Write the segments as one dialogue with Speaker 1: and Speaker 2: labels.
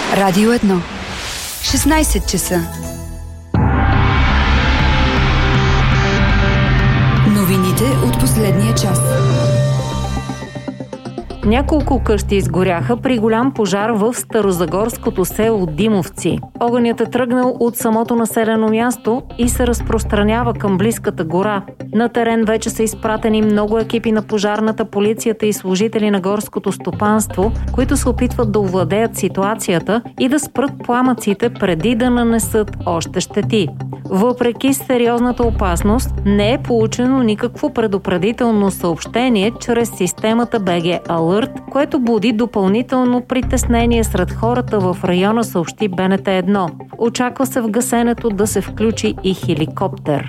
Speaker 1: Радио 1. 16 часа. Новините от последния час.
Speaker 2: Няколко къщи изгоряха при голям пожар в старозагорското село Димовци. Огънят е тръгнал от самото населено място и се разпространява към близката гора. На терен вече са изпратени много екипи на пожарната, полицията и служители на горското стопанство, които се опитват да овладеят ситуацията и да спрат пламъците преди да нанесат още щети. Въпреки сериозната опасност, не е получено никакво предупредително съобщение чрез системата BG Alert, което буди допълнително притеснение сред хората в района, съобщи БНТ1. Очаква се в гасенето да се включи и хеликоптер.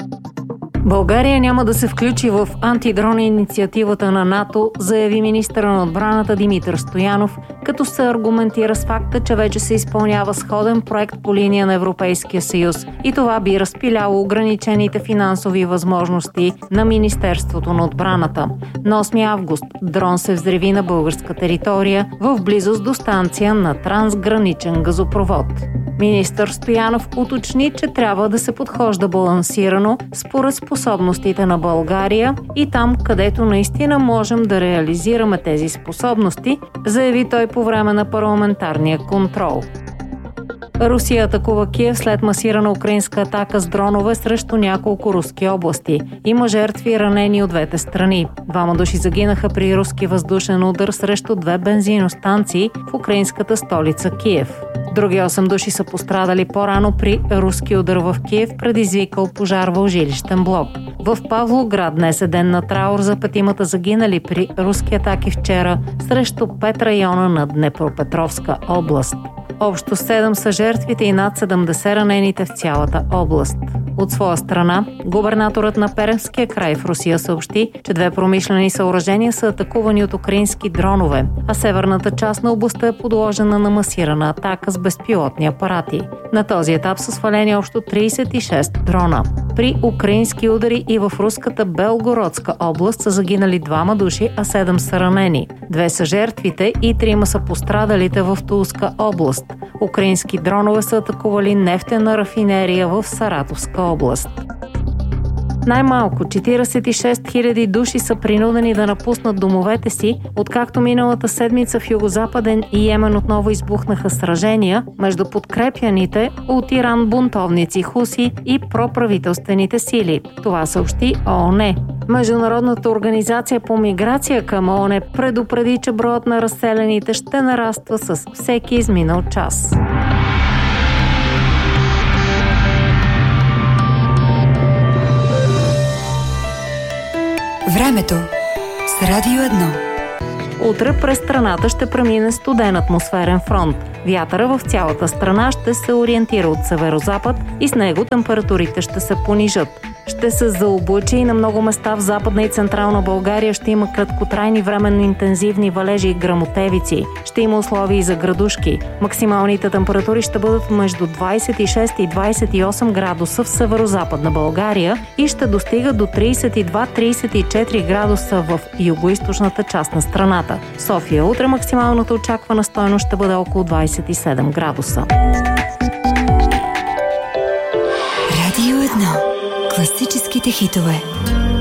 Speaker 2: България няма да се включи в антидрон инициативата на НАТО, заяви министъра на отбраната Димитър Стоянов, като се аргументира с факта, че вече се изпълнява сходен проект по линия на Европейския съюз и това би разпиляло ограничените финансови възможности на Министерството на отбраната. На 8 август дрон се взриви на българска територия в близост до станция на трансграничен газопровод. Министър Стоянов уточни, че трябва да се подхожда балансирано според способностите на България и там, където наистина можем да реализираме тези способности, заяви той по време на парламентарния контрол. Русия атакува Киев след масирана украинска атака с дронове срещу няколко руски области. Има жертви и ранени от двете страни. 2 души загинаха при руски въздушен удар срещу 2 бензиностанции в украинската столица Киев. Други 8 души са пострадали по-рано при руски удар в Киев, предизвикал пожар в жилищен блок. В Павлоград днес е ден на траур за 5 загинали при руски атаки вчера срещу 5 района на Днепропетровска област. Общо 7 са жертвите и над 70 ранените в цялата област. От своя страна, губернаторът на Пермския край в Русия съобщи, че 2 промишлени съоръжения са атакувани от украински дронове, а северната част на областта е подложена на масирана атака с безпилотни апарати. На този етап са свалени общо 36 дрона. При украински удари и в руската Белгородска област са загинали 2 души, а 7 са ранени. 2 са жертвите и 3 са пострадалите в Тулска област. Украински дронове са атакували нефтена рафинерия в Саратовска област. Най-малко 46 000 души са принудени да напуснат домовете си, откакто миналата седмица в Югозападен и Йемен отново избухнаха сражения между подкрепяните от Иран бунтовници Хуси и проправителствените сили. Това съобщи ООН. Международната организация по миграция към ООН предупреди, че броят на разселените ще нараства с всеки изминал час.
Speaker 1: Времето с Радио 1.
Speaker 2: Утре през страната ще премине студен атмосферен фронт. Вятъра в цялата страна ще се ориентира от северозапад и с него температурите ще се понижат. Ще се заоблачи и на много места в Западна и Централна България ще има краткотрайни временно интензивни валежи и гръмотевици. Ще има условия и за градушки. Максималните температури ще бъдат между 26 и 28 градуса в северозападна България и ще достигат до 32-34 градуса в югоизточната част на страната. В София утре максималната очаквана стойност ще бъде около 27 градуса.
Speaker 1: Радио 1. Класическите хитове.